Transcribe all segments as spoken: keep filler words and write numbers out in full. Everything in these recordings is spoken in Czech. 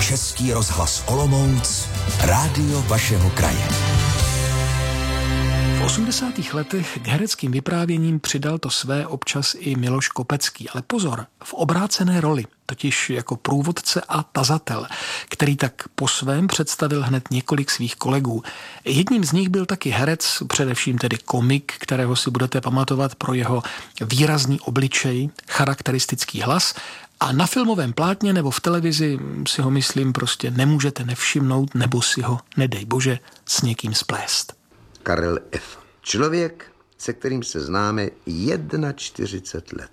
Český rozhlas Olomouc, rádio vašeho kraje. V osmdesátých letech k hereckým vyprávěním přidal to své občas i Miloš Kopecký, ale pozor, v obrácené roli, totiž jako průvodce a tazatel, který tak po svém představil hned několik svých kolegů. Jedním z nich byl taky herec, především tedy komik, kterého si budete pamatovat pro jeho výrazný obličej, charakteristický hlas, a na filmovém plátně nebo v televizi si ho, myslím, prostě nemůžete nevšimnout nebo si ho, nedej bože, s někým splést. Karel F. Člověk, se kterým se známe čtyřicet jedna let.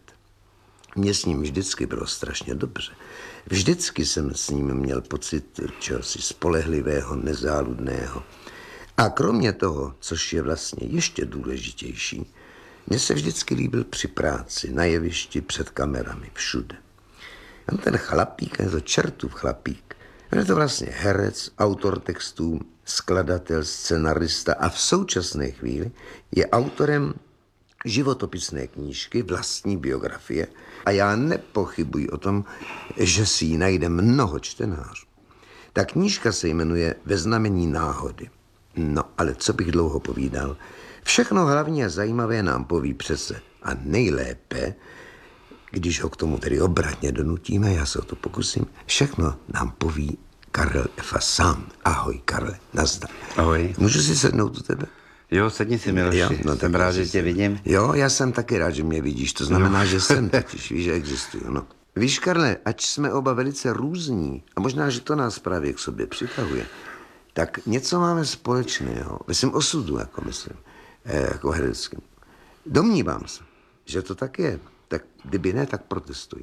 Mně s ním vždycky bylo strašně dobře. Vždycky jsem s ním měl pocit čehosi spolehlivého, nezáludného. A kromě toho, což je vlastně ještě důležitější, mně se vždycky líbil při práci, na jevišti, před kamerami, všude. On ten chlapík, je to čertův chlapík. On je to vlastně herec, autor textů, skladatel, scenarista a v současné chvíli je autorem životopisné knížky, vlastní biografie a já nepochybuji o tom, že si ji najde mnoho čtenářů. Ta knížka se jmenuje Ve znamení náhody. No, ale co bych dlouho povídal, všechno hlavně a zajímavé nám poví přece a nejlépe, když ho k tomu tedy obratně donutíme, já se o to pokusím, všechno nám poví Karel F. sám. Ahoj, Karle, nazdar. Ahoj. Můžu si sednout u tebe? Jo, sedni si, Miloši. Jo, no, jsem rád, že tě vidím. Jo, já jsem taky rád, že mě vidíš. To znamená, že jsem totiž, víš, že existuju. No. Víš, Karle, ať jsme oba velice různí, a možná, že to nás právě k sobě přitahuje, tak něco máme společného. Ve svém osudu, jako myslím, eh, jako hereckým. Domnívám se, že to tak je. Tak kdyby ne, tak protestuj.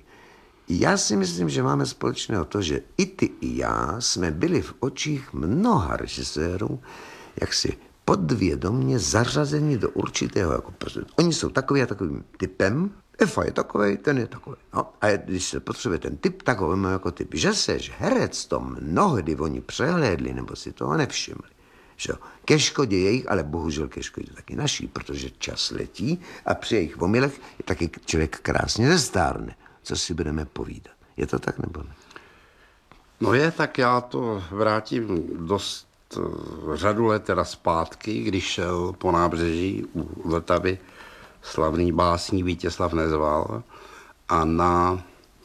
Já si myslím, že máme společného to, že i ty, i já jsme byli v očích mnoha režisérů jaksi podvědomně zařazeni do určitého, jako oni jsou takový a takovým typem, Efa je takovej, ten je takovej. No, a když se potřebuje ten typ, tak ho víme jako typ. Že seš herec, to mnohdy oni přehlédli nebo si toho nevšimli. Že? Ke škodě jejich, ale bohužel ke škodě taky naší, protože čas letí a při jejich omylech je taky člověk krásně zestárne. Co si budeme povídat? Je to tak nebo ne? No je, tak já to vrátím dost řadu let teda zpátky, když šel po nábřeží u Vltavy slavný básník Vítězslav Nezval a na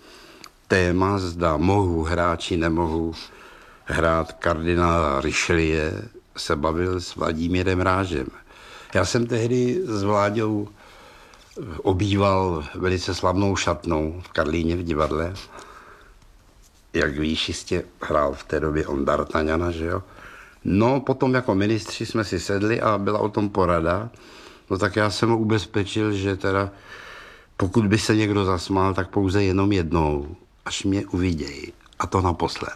téma, zda mohu hrát či nemohu hrát kardinála Richelieu, se bavil s Vladimírem Rážem. Já jsem tehdy s Vláďou obýval velice slavnou šatnou v Karlíně v divadle. Jak víš, jistě hrál v té době on D'Artagnana, že jo? No, potom jako ministři jsme si sedli a byla o tom porada. No tak já jsem ho ubezpečil, že teda pokud by se někdo zasmál, tak pouze jenom jednou, až mě uvidějí. A to naposled.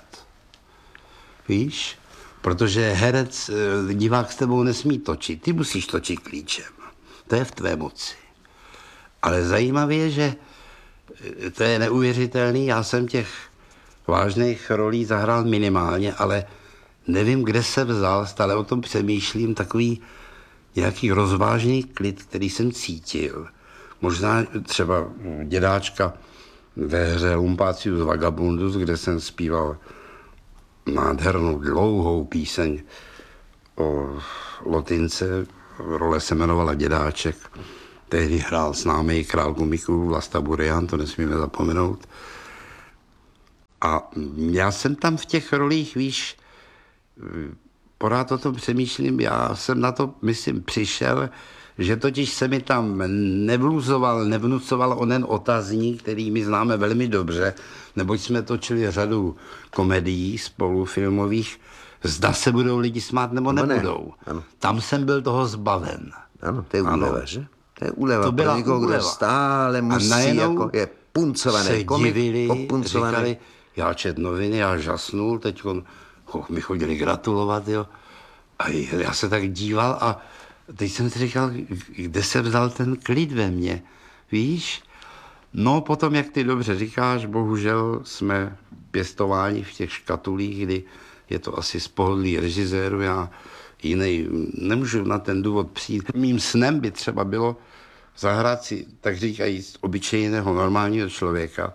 Víš? Protože herec, divák s tebou nesmí točit. Ty musíš točit klíčem. To je v tvé moci. Ale zajímavé je, že to je neuvěřitelný. Já jsem těch vážných rolí zahrál minimálně, ale nevím, kde se vzal, stále o tom přemýšlím, takový nějaký rozvážný klid, který jsem cítil. Možná třeba dědáčka ve hře Lumpácius Vagabundus, kde jsem zpíval nádhernou dlouhou píseň o Lotince, role se jmenovala Dědáček. Tehdy hrál známý král komiků Vlasta Burian, to nesmíme zapomenout. A já jsem tam v těch rolích, víš, pořád o tom přemýšlím, já jsem na to, myslím, přišel, že totiž se mi tam nevluzoval, nevnucoval onen otazník, který my známe velmi dobře, neboť jsme točili řadu komedií spolu filmových, zda se budou lidi smát nebo no nebudou. Ne. Tam jsem byl toho zbaven. Ano, to je úleva, že? To je úleva. To byla někoho, úleva. Kdo stále musí, jako je puncovaný se komik, divili, opuncovaný. Říkali, já čet noviny, já žasnul, teď mi chodili gratulovat, jo. A já se tak díval a teď jsem si říkal, kde se vzal ten klid ve mně, víš? No potom, jak ty dobře říkáš, bohužel jsme pěstováni v těch škatulích, kdy je to asi z pohodlí režiséru, já jiný nemůžu na ten důvod přijít. Mým snem by třeba bylo zahrát si, tak říkajíc, obyčejného normálního člověka,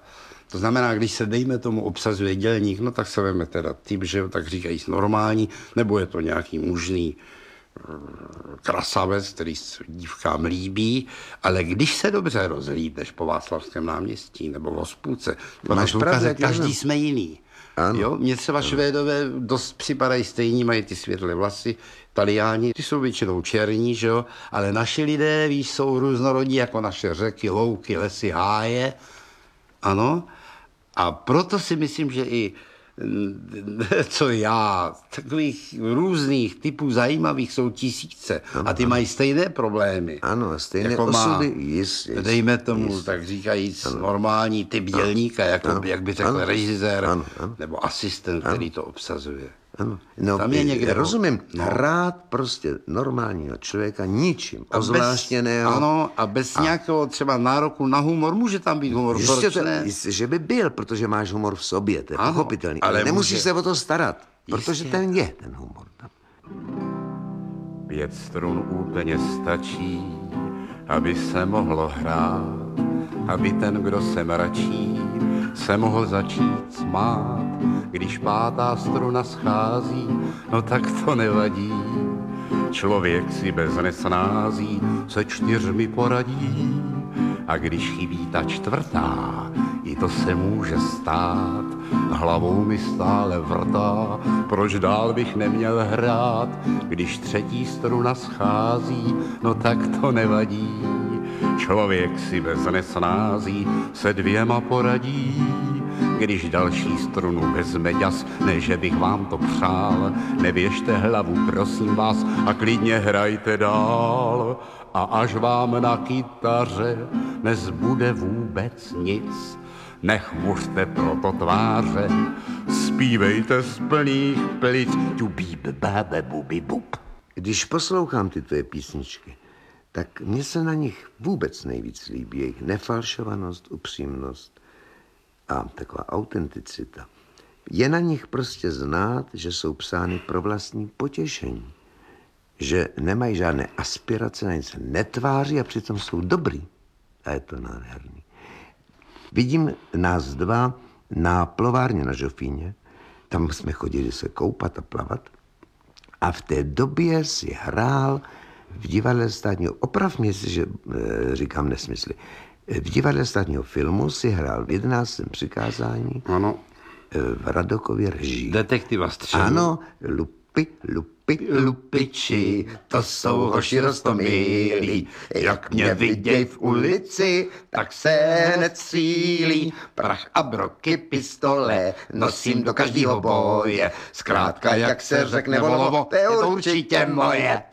To znamená, když se dejme tomu obsazuje dělník, no tak se veme teda typ, že jo, tak říkají normální, nebo je to nějaký mužný krasavec, který se dívkám líbí, ale když se dobře rozhlídneš po Václavském náměstí nebo v Hospůdce, to máš pravdu, každý jsme jiný. Jo? Mně třeba Švédové dost připadají stejní, mají ty světlé vlasy, Taliáni, ty jsou většinou černí, že jo? Ale naši lidé, víš, jsou různorodí jako naše řeky, louky, lesy, háje. Ano. A proto si myslím, že i co já, takových různých typů zajímavých jsou tisíce. Ano, a ty ano. mají stejné problémy. Ano, stejné jako osudy. Má, jist, jist, dejme tomu, jist. tak říkajíc, ano. normální typ dělníka, jako, ano. jak by řekl ano. režisér, ano. Ano. nebo asistent, ano. který to obsazuje. Ano. No, tam je někde, rozumím, no. hrát prostě normálního člověka ničím, ozvláštněného. Ano, a bez a... nějakého třeba nároku na humor, může tam být humor, Jistě, proč ne? Jistě, že by byl, protože máš humor v sobě, to je ano, pochopitelný, ale ale nemusíš může... se o to starat, Jistě. protože ten je ten humor. Pět strun úplně stačí, aby se mohlo hrát, aby ten, kdo se mračí, se mohl začít smát. Když pátá struna schází, no tak to nevadí. Člověk si bez nesnází se čtyřmi poradí. A když chybí ta čtvrtá, i to se může stát. Hlavou mi stále vrtá, proč dál bych neměl hrát. Když třetí struna schází, no tak to nevadí. Člověk si bez nesnází se dvěma poradí. Když další strunu vezme ďas, ne že bych vám to přál, neběžte hlavu, prosím vás, a klidně hrajte dál. A až vám na kytaře nezbude vůbec nic, nechmuřte proto tváře, zpívejte z plných plic. Když poslouchám ty tvoje písničky, tak mně se na nich vůbec nejvíc líbí jejich nefalšovanost, upřímnost a taková autenticita. Je na nich prostě znát, že jsou psány pro vlastní potěšení. Že nemají žádné aspirace, na nic se netváří a přitom jsou dobrý. A je to nádherný. Vidím nás dva na plovárně na Žofíně. Tam jsme chodili se koupat a plavat. A v té době si hrál v divadle státního, oprav mě si, že e, říkám nesmysly. V divadle státního filmu si hrál v jedenáctém přikázání ano. v Radokově režii. Detektiva Střelu. Ano, Lupi, Lupi, Lupiči, to jsou hoši roztomilí. Jak mě viděj v ulici, tak se hned střílí. Prach a broky, pistole, nosím do každého boje. Zkrátka, jak se řekne volovo, to je určitě moje.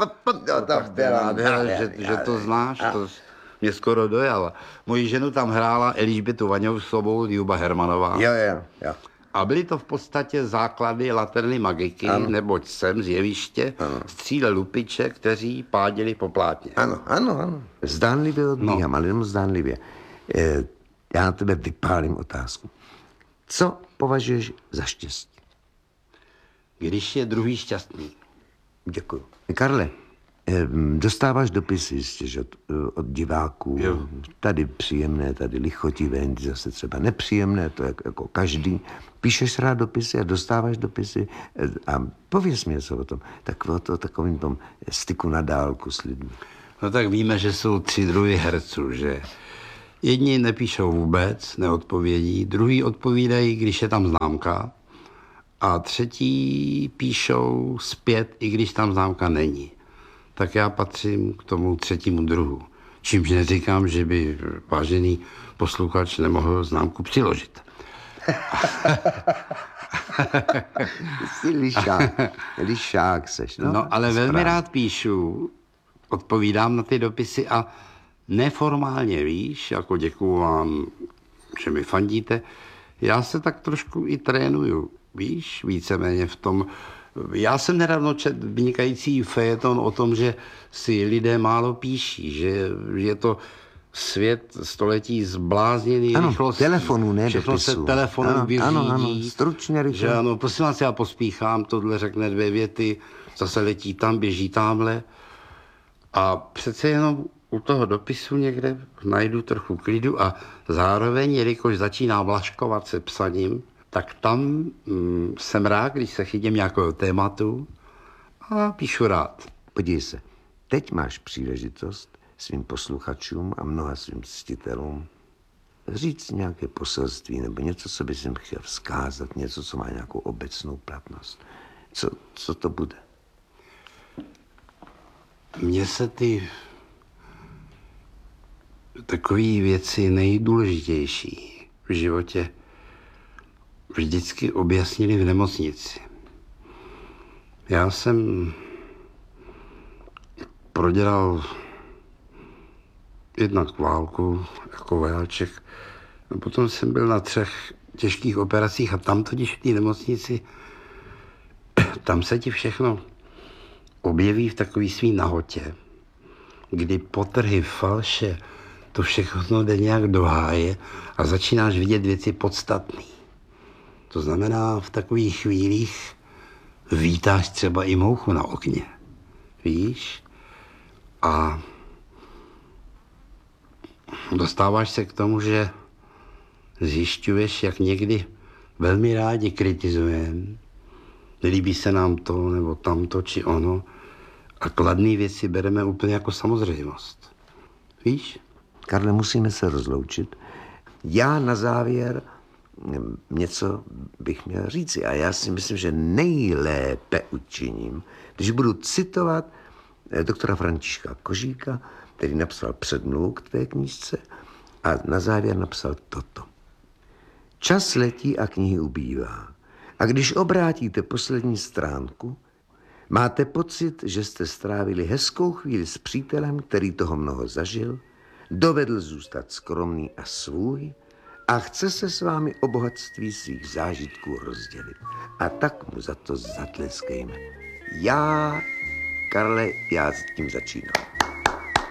Že, že to znáš, to mě skoro dojala. Moji ženu tam hrála Eližbětu Vaňousovou, Juba Hermanová. Jo, jo, jo. A byly to v podstatě základy laterny magiky, ano. neboť sem z jeviště střílel lupiče, kteří páděli po plátně. Ano, ano, ano. Zdánlivě odbíhám, no. ale jenom zdánlivě. E, já na tebe vypálím otázku. Co považuješ za štěstí? Když je druhý šťastný. Děkuju. Karle, dostáváš dopisy jistě, že od, od diváků, jo. Tady příjemné, tady lichotivé, zase třeba nepříjemné, to je jako každý. Píšeš rád dopisy a dostáváš dopisy a pověz mi něco o tom, tak o to, takovým tom styku na dálku s lidmi. No tak víme, že jsou tři druhy herců, že jedni nepíšou vůbec, neodpovědí, druhý odpovídají, když je tam známka a třetí píšou zpět, i když tam známka není. Tak já patřím k tomu třetímu druhu. Čímž neříkám, že by vážený posluchač nemohl známku přiložit. Jsi lišák, lišák seš, no? No, ale velmi rád píšu, odpovídám na ty dopisy a neformálně, víš, jako děkuju vám, že mi fandíte, já se tak trošku i trénuju, víš, víceméně v tom. Já jsem nedávno četl vynikající fejeton o tom, že si lidé málo píší, že je to svět století zblázněný ano, rychlostí. Telefonu, ne všechno dopisu. se telefonem ano, vyřídí. Ano, ano, stručně rychle. Že ano, prosím vás, já pospíchám, tohle řekne dvě věty, zase letí tam, běží tamhle. A přece jenom u toho dopisu někde najdu trochu klidu a zároveň, jelikož začíná vlaškovat se psaním, tak tam mm, jsem rád, když se chytím nějakého tématu a píšu rád. Podívej se, teď máš příležitost svým posluchačům a mnoha svým ctitelům říct nějaké poselství nebo něco, co bys jim chtěl vzkázat, něco, co má nějakou obecnou platnost. Co, co to bude? Mně se ty takové věci nejdůležitější v životě vždycky objasnili v nemocnici. Já jsem prodělal jednak válku jako vojáček a potom jsem byl na třech těžkých operacích a tam totiž v té nemocnici, tam se ti všechno objeví v takový svý nahotě, kdy potrhy, falše, to všechno jde nějak do háje a začínáš vidět věci podstatné. To znamená, v takových chvílích vítáš třeba i mouchu na okně. Víš? A dostáváš se k tomu, že zjišťuješ, jak někdy velmi rádi kritizujeme, nelíbí se nám to, nebo tamto, či ono, a kladné věci bereme úplně jako samozřejmost. Víš? Karle, musíme se rozloučit. Já na závěr něco bych měl říci a já si myslím, že nejlépe učiním, když budu citovat doktora Františka Kožíka, který napsal předmluvu k tvé knížce a na závěr napsal toto. Čas letí a knihy ubývá. A když obrátíte poslední stránku, máte pocit, že jste strávili hezkou chvíli s přítelem, který toho mnoho zažil, dovedl zůstat skromný a svůj a chce se s vámi o bohatství svých zážitků rozdělit. A tak mu za to zatleskejme. Já, Karle, já s tím začínám.